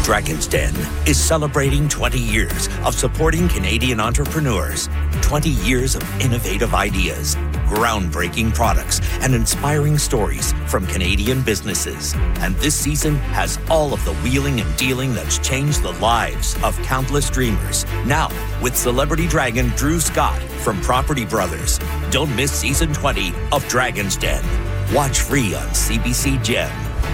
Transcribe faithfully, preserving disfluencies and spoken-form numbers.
Dragon's Den is celebrating twenty years of supporting Canadian entrepreneurs, twenty years of innovative ideas, groundbreaking products, and inspiring stories from Canadian businesses. And this season has all of the wheeling and dealing that's changed the lives of countless dreamers. Now, with celebrity dragon Drew Scott from Property Brothers. Don't miss season twenty of Dragon's Den. Watch free on C B C Gem.